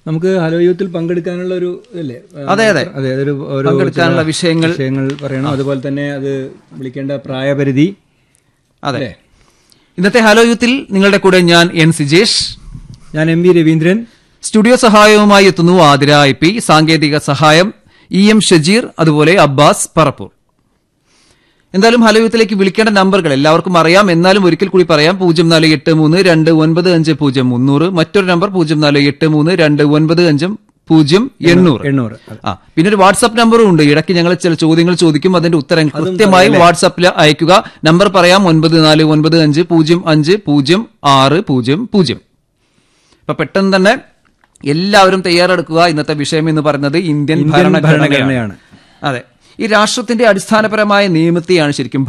നമുക്ക് ഹലോ യൂത്തിൽ പങ്കെടുക്കാനുള്ള ഒരു ഇല്ലേ? അതെ ഒരു പങ്കെടുക്കാനുള്ള വിഷയങ്ങൾ പറയണം. അതുപോലെ തന്നെ അത് വിളിക്കേണ്ട പ്രായപരിധി. അതെ. ഇന്നത്തെ ഹലോ യൂത്തിൽ നിങ്ങളുടെ കൂടെ ഞാൻ എൻ സിജേഷ്, ഞാൻ എം വി രവീന്ദ്രൻ. സ്റ്റുഡിയോ സഹായവുമായി എത്തുന്നു ആതിര IP, സാങ്കേതിക സഹായം EM ഷജീർ, അതുപോലെ അബ്ബാസ് പറപ്പൂർ. എന്തായാലും ഹലോ യൂത്തിലേക്ക് വിളിക്കേണ്ട നമ്പറുകൾ എല്ലാവർക്കും അറിയാം, എന്നാലും ഒരിക്കൽ കൂടി പറയാം. 048329500300, മറ്റൊരു നമ്പർ 048329500800. പിന്നെ ഒരു വാട്സ്ആപ്പ് നമ്പറും ഉണ്ട്. ഇടയ്ക്ക് ഞങ്ങൾ ചില ചോദ്യങ്ങൾ ചോദിക്കും, അതിന്റെ ഉത്തരം കൃത്യമായി വാട്സ്ആപ്പിൽ അയക്കുക. നമ്പർ പറയാം, 9495500600. അപ്പൊ പെട്ടെന്ന് തന്നെ എല്ലാവരും തയ്യാറെടുക്കുക. ഇന്നത്തെ വിഷയം എന്ന് പറയുന്നത് ഇന്ത്യൻ ഭരണഘടനയാണ്. അതെ, ഈ രാഷ്ട്രത്തിന്റെ അടിസ്ഥാനപരമായ നിയമത്തെയാണ് ശരിക്കും